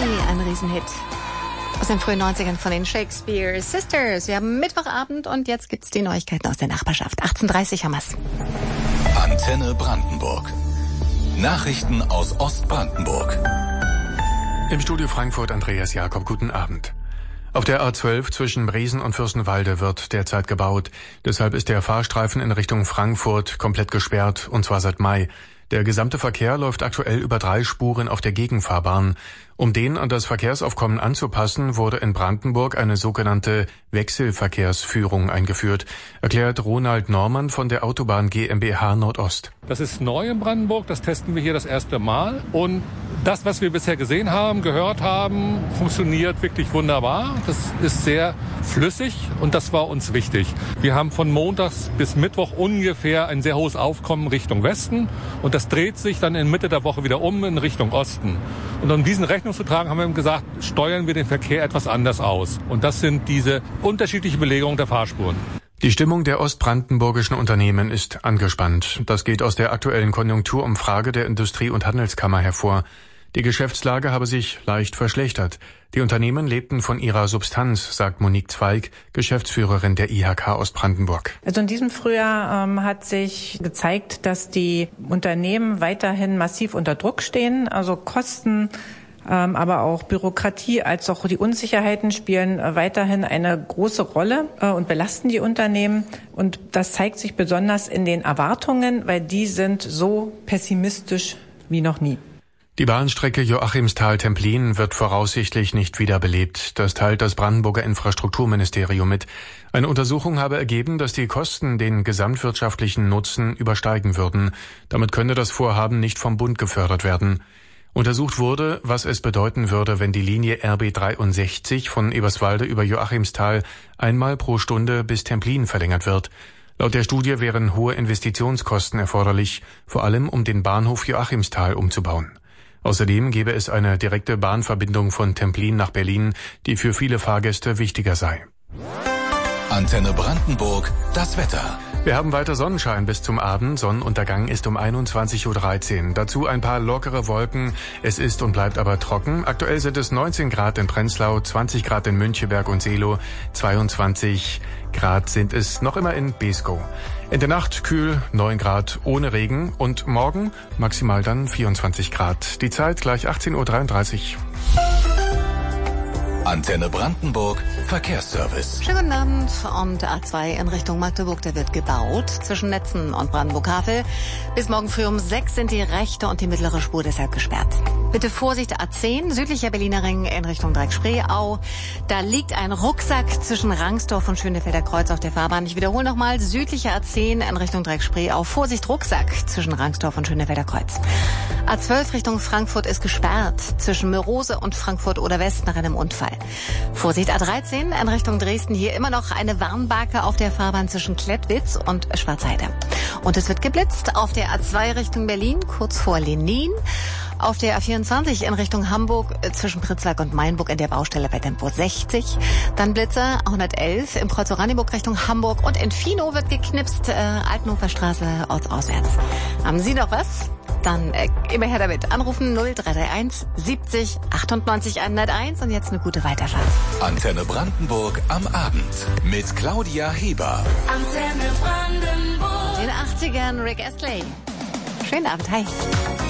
ein Riesenhit aus den frühen 90ern von den Shakespeare Sisters. Wir haben Mittwochabend und jetzt gibt's die Neuigkeiten aus der Nachbarschaft. 18:30 haben wir's. Antenne Brandenburg. Nachrichten aus Ostbrandenburg. Im Studio Frankfurt Andreas Jakob, guten Abend. Auf der A12 zwischen Briesen und Fürstenwalde wird derzeit gebaut. Deshalb ist der Fahrstreifen in Richtung Frankfurt komplett gesperrt, und zwar seit Mai. Der gesamte Verkehr läuft aktuell über 3 Spuren auf der Gegenfahrbahn. Um den an das Verkehrsaufkommen anzupassen, wurde in Brandenburg eine sogenannte Wechselverkehrsführung eingeführt, erklärt Ronald Normann von der Autobahn GmbH Nordost. Das ist neu in Brandenburg, das testen wir hier das erste Mal. Und das, was wir bisher gesehen haben, gehört haben, funktioniert wirklich wunderbar. Das ist sehr flüssig und das war uns wichtig. Wir haben von Montags bis Mittwoch ungefähr ein sehr hohes Aufkommen Richtung Westen und das dreht sich dann in Mitte der Woche wieder um in Richtung Osten. Und um diesen Rechnung zu tragen, haben wir gesagt, steuern wir den Verkehr etwas anders aus. Und das sind diese unterschiedliche Belegungen der Fahrspuren. Die Stimmung der ostbrandenburgischen Unternehmen ist angespannt. Das geht aus der aktuellen Konjunkturumfrage der Industrie- und Handelskammer hervor. Die Geschäftslage habe sich leicht verschlechtert. Die Unternehmen lebten von ihrer Substanz, sagt Monique Zweig, Geschäftsführerin der IHK Ostbrandenburg. Also in diesem Frühjahr hat sich gezeigt, dass die Unternehmen weiterhin massiv unter Druck stehen. Also Kosten, aber auch Bürokratie als auch die Unsicherheiten spielen weiterhin eine große Rolle und belasten die Unternehmen. Und das zeigt sich besonders in den Erwartungen, weil die sind so pessimistisch wie noch nie. Die Bahnstrecke Joachimsthal-Templin wird voraussichtlich nicht wiederbelebt. Das teilt das Brandenburger Infrastrukturministerium mit. Eine Untersuchung habe ergeben, dass die Kosten den gesamtwirtschaftlichen Nutzen übersteigen würden. Damit könne das Vorhaben nicht vom Bund gefördert werden. Untersucht wurde, was es bedeuten würde, wenn die Linie RB 63 von Eberswalde über Joachimsthal einmal pro Stunde bis Templin verlängert wird. Laut der Studie wären hohe Investitionskosten erforderlich, vor allem um den Bahnhof Joachimsthal umzubauen. Außerdem gäbe es eine direkte Bahnverbindung von Templin nach Berlin, die für viele Fahrgäste wichtiger sei. Antenne Brandenburg, das Wetter. Wir haben weiter Sonnenschein bis zum Abend. Sonnenuntergang ist um 21:13 Uhr. Dazu ein paar lockere Wolken. Es ist und bleibt aber trocken. Aktuell sind es 19 Grad in Prenzlau, 20 Grad in Müncheberg und Seelow, 22 Grad sind es noch immer in Beeskow. In der Nacht kühl, 9 Grad ohne Regen und morgen maximal dann 24 Grad. Die Zeit gleich 18:33 Uhr. Antenne Brandenburg, Verkehrsservice. Schönen guten Abend. Und A2 in Richtung Magdeburg, der wird gebaut zwischen Netzen und Brandenburg-Havel. Bis morgen früh um 6 sind die rechte und die mittlere Spur deshalb gesperrt. Bitte Vorsicht, A10, südlicher Berliner Ring in Richtung Dreieck-Spreeau. Da liegt ein Rucksack zwischen Rangsdorf und Schönefelder Kreuz auf der Fahrbahn. Ich wiederhole nochmal, südlicher A10 in Richtung Dreieck-Spreeau. Vorsicht, Rucksack zwischen Rangsdorf und Schönefelder Kreuz. A12 Richtung Frankfurt ist gesperrt zwischen Mörose und Frankfurt oder West nach einem Unfall. Vorsicht, A13 in Richtung Dresden. Hier immer noch eine Warnbarke auf der Fahrbahn zwischen Klettwitz und Schwarzheide. Und es wird geblitzt auf der A2 Richtung Berlin, kurz vor Lenin. Auf der A24 in Richtung Hamburg zwischen Pritzwalk und Mainburg in der Baustelle bei Tempo 60. Dann Blitzer 111 im Kreuz Oranienburg Richtung Hamburg. Und in Fino wird geknipst, Altenhofer Straße ortsauswärts. Haben Sie noch was? Dann immer her damit. Anrufen 0331 70 98 101 und jetzt eine gute Weiterfahrt. Antenne Brandenburg am Abend mit Claudia Heber. Antenne Brandenburg. In den 80ern Rick Astley. Schönen Abend, hi.